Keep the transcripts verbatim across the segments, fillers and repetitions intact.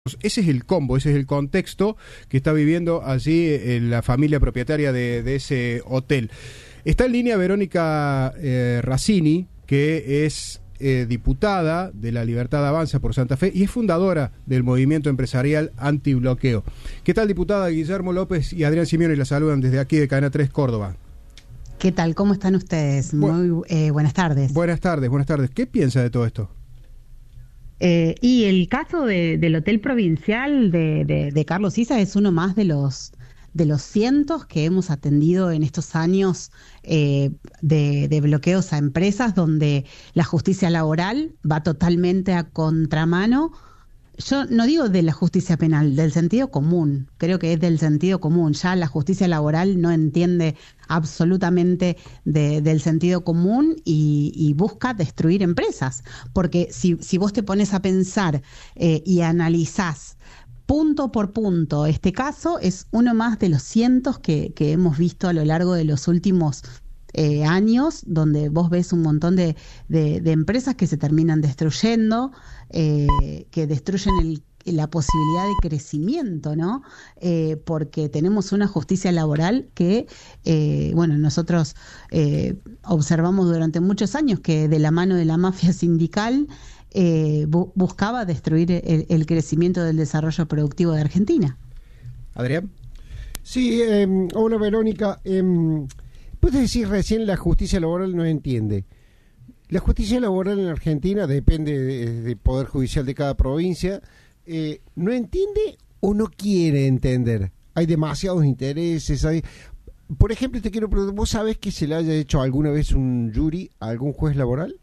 Ese es el combo, ese es el contexto que está viviendo allí eh, la familia propietaria de, de ese hotel. Está en línea Verónica eh, Razzini, que es eh, diputada de La Libertad Avanza por Santa Fe y es fundadora del movimiento empresarial antibloqueo. ¿Qué tal, diputada? Guillermo López y Adrián Simeoni la saludan desde aquí de Cadena tres Córdoba. ¿Qué tal? ¿Cómo están ustedes? Muy Bu- eh, buenas tardes. Buenas tardes, buenas tardes. ¿Qué piensa de todo esto? Eh, y el caso de, del Hotel Provincial de, de, de Carlos Issa es uno más de los de los cientos que hemos atendido en estos años eh, de, de bloqueos a empresas donde la justicia laboral va totalmente a contramano. Yo no digo de la justicia penal, del sentido común. Creo que es del sentido común. Ya la justicia laboral no entiende absolutamente de, del sentido común y, y busca destruir empresas. Porque si, si vos te pones a pensar eh, y analizás punto por punto este caso, es uno más de los cientos que, que hemos visto a lo largo de los últimos Eh, años, donde vos ves un montón de, de, de empresas que se terminan destruyendo, eh, que destruyen el, la posibilidad de crecimiento, ¿no? Eh, porque tenemos una justicia laboral que, eh, bueno, nosotros eh, observamos durante muchos años que de la mano de la mafia sindical eh, bu- buscaba destruir el, el crecimiento del desarrollo productivo de Argentina. Adrián. Sí, eh, hola Verónica. Eh, Puedes decir recién la justicia laboral no entiende. La justicia laboral en Argentina depende del de poder judicial de cada provincia. Eh, ¿No entiende o no quiere entender? Hay demasiados intereses. Hay... Por ejemplo, te quiero preguntar, ¿vos sabés que se le haya hecho alguna vez un jury a algún juez laboral?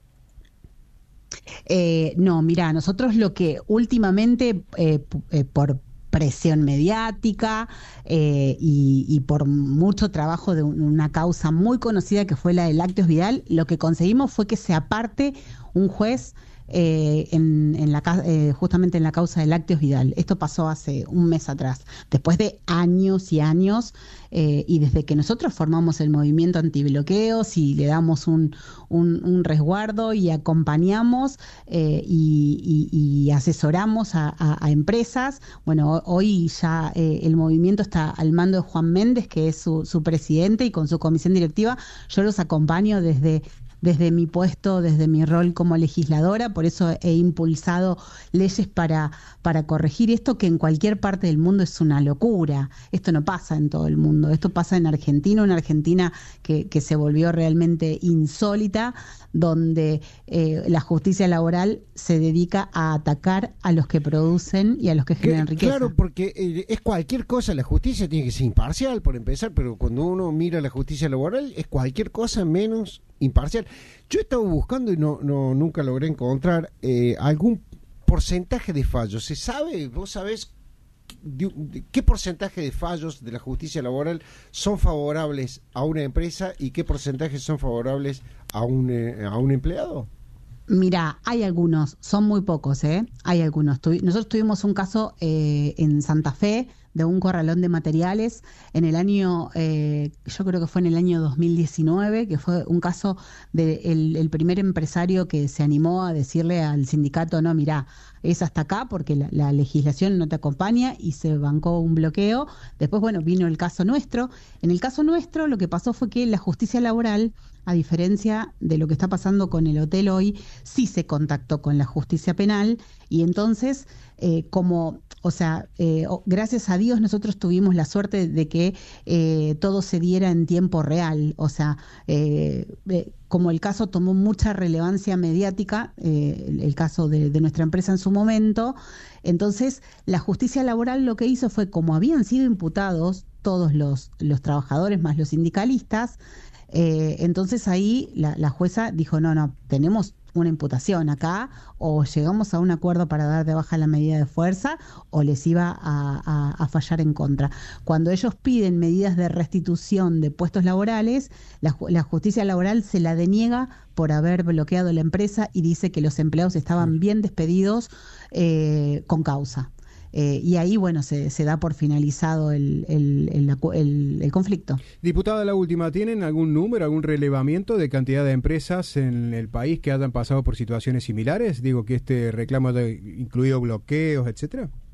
Eh, no, mira, nosotros lo que últimamente, eh, p- eh, por presión mediática eh, y, y por mucho trabajo de un- una causa muy conocida que fue la de Lácteos Vidal, lo que conseguimos fue que se aparte un juez eh, en, en la, ca- eh, justamente en la causa de Lácteos Vidal. Esto pasó hace un mes atrás, después de años y años, eh, y desde que nosotros formamos el movimiento antibloqueos y le damos un, un, un resguardo y acompañamos eh, y, y- y asesoramos a, a- a empresas. Bueno, ho- hoy ya eh, el movimiento está al mando de Juan Méndez, que es su, su presidente, y con su comisión directiva yo los acompaño desde desde mi puesto, desde mi rol como legisladora. Por eso he impulsado leyes para, para corregir esto, que en cualquier parte del mundo es una locura. Esto no pasa en todo el mundo, esto pasa en Argentina, una Argentina que, que se volvió realmente insólita, donde eh, la justicia laboral se dedica a atacar a los que producen y a los que generan Que- riqueza. Claro, porque eh, es cualquier cosa. La justicia tiene que ser imparcial, por empezar, pero cuando uno mira la justicia laboral es cualquier cosa menos imparcial. Yo he estado buscando y no, no nunca logré encontrar eh, algún porcentaje de fallos. ¿Se sabe? ¿Vos sabés de- de qué porcentaje de fallos de la justicia laboral son favorables a una empresa y qué porcentaje son favorables a un, eh, a un empleado? Mira, hay algunos, son muy pocos, ¿eh? Hay algunos. Tuvi- Nosotros tuvimos un caso eh, en Santa Fe de un corralón de materiales en el año, eh, yo creo que fue en el año dos mil diecinueve, que fue un caso del de el, el primer empresario que se animó a decirle al sindicato, no, mirá, es hasta acá porque la, la legislación no te acompaña, y se bancó un bloqueo. Después, bueno, vino el caso nuestro. En el caso nuestro lo que pasó fue que la justicia laboral, a diferencia de lo que está pasando con el hotel hoy, sí se contactó con la justicia penal, y entonces, eh, como, o sea, eh, o- gracias a Dios nosotros tuvimos la suerte de que eh, todo se diera en tiempo real. O sea, eh, eh, como el caso tomó mucha relevancia mediática, eh, el, el caso de, de nuestra empresa en su momento, entonces la justicia laboral lo que hizo fue, como habían sido imputados todos los, los trabajadores más los sindicalistas, eh, entonces ahí la, la jueza dijo, no, no, tenemos una imputación acá, o llegamos a un acuerdo para dar de baja la medida de fuerza, o les iba a, a- a fallar en contra. Cuando ellos piden medidas de restitución de puestos laborales, la, ju- la justicia laboral se la deniega por haber bloqueado la empresa y dice que los empleados estaban bien despedidos eh, con causa. Eh, y ahí, bueno, se, se da por finalizado el, el, el, acu- el- el conflicto. Diputada, la última, ¿tienen algún número, algún relevamiento de cantidad de empresas en el país que hayan pasado por situaciones similares? Digo, que este reclamo haya incluido bloqueos, etcétera.